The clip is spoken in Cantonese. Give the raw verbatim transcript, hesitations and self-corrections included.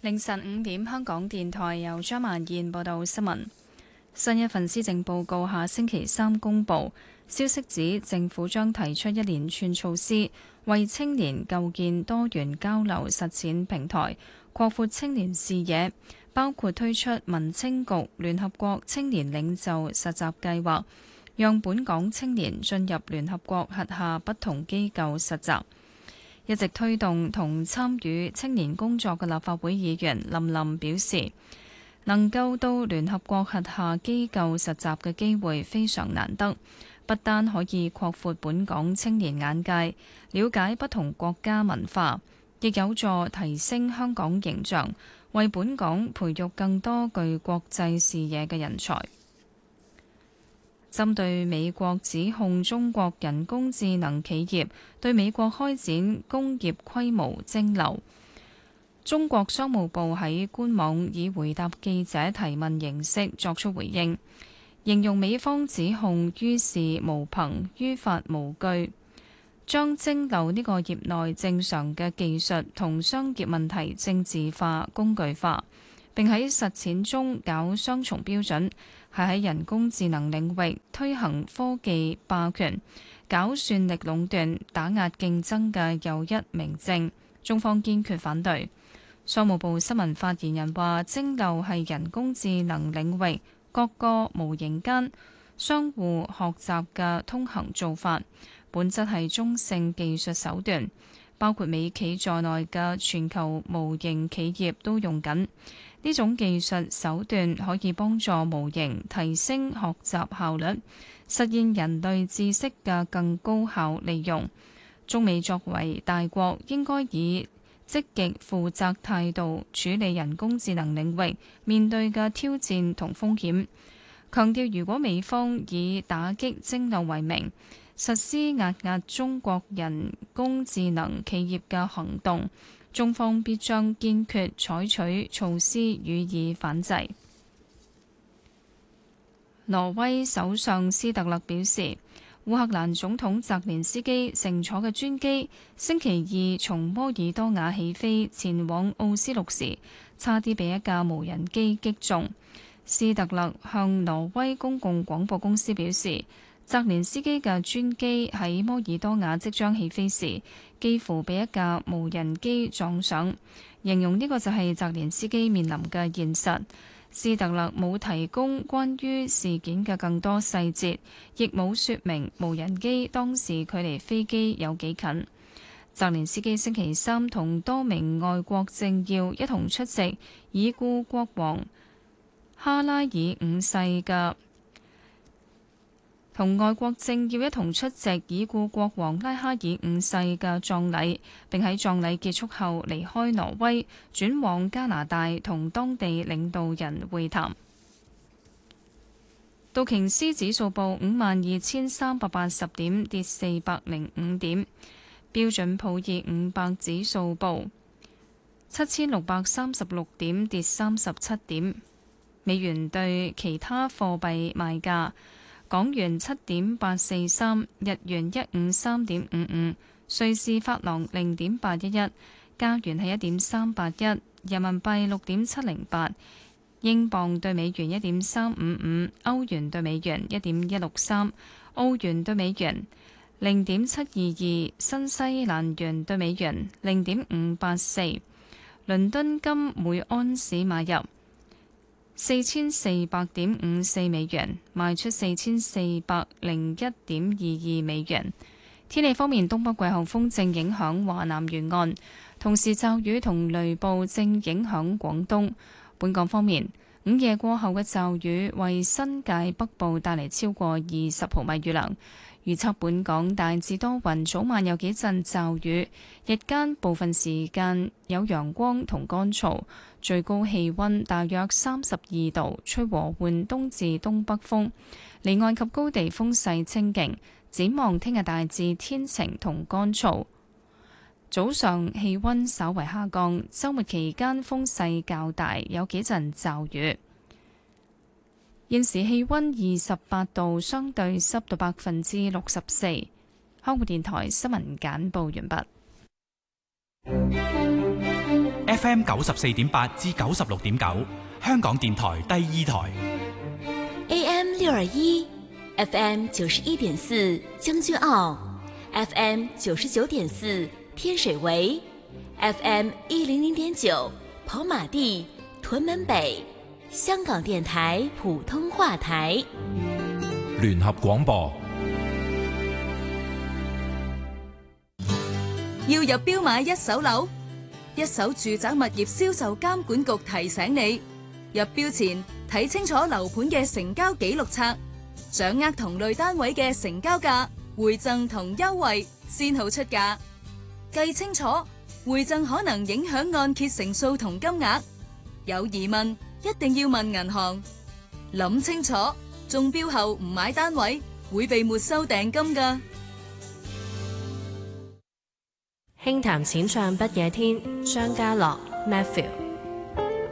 凌晨五點，香港電台由張曼燕報道新聞。新一份施政報告下星期三公佈，消息指政府將提出一連串措施，為青年構建多元交流實踐平台，擴闊青年視野，包括推出民青局聯合國青年領袖實習計劃，讓本港青年進入聯合國轄下不同機構實習。一直推動同參與青年工作嘅立法會議員林琳表示，能夠到聯合國轄下機構實習嘅機會非常難得，不單可以擴闊本港青年眼界，了解不同國家文化，亦有助提升香港形象，為本港培育更多具國際視野嘅人才。針對美國指控中國人工智能企業對美國開展工業規模蒸餾，中國商務部喺官網以回答記者提問形式作出回應，形容美方指控於事無憑、於法無據，將蒸餾呢個業內正常嘅技術同商業問題政治化、工具化，並喺實踐中搞雙重標準，係喺人工智能領域推行科技霸權、搞算力壟斷、打壓競爭嘅又一明證。中方堅決反對。商務部新聞發言人話：蒸餾係人工智能領域各個模型間相互學習嘅通行做法，本質係中性技術手段，包括美企在內嘅全球模型企業都用緊。呢種技術手段可以幫助模型提升學習效率，實現人類知識嘅更高效利用。中美作為大國，應該以積極負責態度處理人工智能領域面對嘅挑戰同風險，強調如果美方以打擊蒸餾為名，實施壓壓中國人工智能企業嘅行動，中方必將堅決採取措施予以反制。挪威首相斯特勒表示，烏克蘭總統澤連斯基乘坐嘅專機星期二從摩爾多瓦起飛前往奧斯陸時，差啲被一架無人機擊中。斯特勒向挪威公共廣播公司表示，澤連斯基嘅專機喺摩爾多瓦即將起飛時，幾乎被一架無人機撞上，形容呢個就係澤連斯基面臨嘅現實。斯特勒冇提供關於事件嘅更多細節，亦冇說明無人機當時距離飛機有幾近。澤連斯基星期三同多名外國政要一同出席已故國王哈拉爾五世嘅同外國政要一同出席已故國王拉哈爾五世嘅葬禮，並喺葬禮結束後離開挪威，轉往加拿大同當地領導人會談。道瓊斯指數報五萬二千三百八十點，跌四百零五點；標準普爾五百指數報七千六百三十六點，跌三十七點。美元對其他貨幣賣價。港元七點八四三，日元一五三點五五，瑞士法郎零點八一一，加元係一點三八一，人民幣六點七零八，英鎊對美元一點三五五，歐元對美元一點一六三，澳元對美元零點七二二，新西蘭元對美元零點五八四。倫敦金每安士買入四千四百點五四美元，賣出四千四百零一點二二美元。天氣方面，東北季候風正影響華南沿岸，同時驟雨同雷暴正影響廣東。本港方面，午夜過後嘅驟雨為新界北部帶嚟超過二十毫米雨量。預測本港大致多雲，早晚有幾陣驟雨，日間部分時間有陽光同乾燥，最高氣溫大約三十二度，吹和緩東至東北風，離岸及高地風勢清勁。展望聽日大致天晴同乾燥，早上氣溫稍為下降，週末期間風勢較大，有幾陣驟雨。現時氣溫二十八度，相對濕度百分之六十四。香港電台新聞簡報完畢。 F M 九十四點八至九十六點九，香港電台第二台。 A M 六二一，F M 九十一點四將軍澳，F M 九十九點四天水圍，F M 一零零點九跑馬地、屯門北，香港電台普通話台。 聯合廣播。 要入標買一手樓，一手住宅物業銷售監管局提醒你，入標前睇清楚樓盤嘅成交記錄冊，掌握同類單位嘅成交價、回贈同優惠，先好出價。計清楚，回贈可能影響按揭成數同金額。有疑問一定要問銀行。諗清楚，中標後唔買單位會被沒收訂金㗎。 輕談淺唱不夜天，張家樂 Matthew。